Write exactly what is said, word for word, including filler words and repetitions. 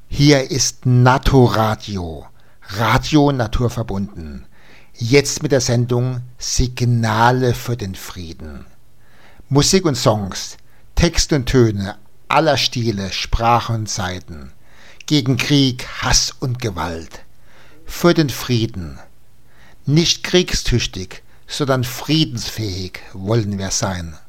Hier ist Naturradio, Radio naturverbunden. Jetzt mit der Sendung Signale für den Frieden. Musik und Songs, Text und Töne aller Stile, Sprachen und Zeiten. Gegen Krieg, Hass und Gewalt. Für den Frieden. Nicht kriegstüchtig, sondern friedensfähig wollen wir sein.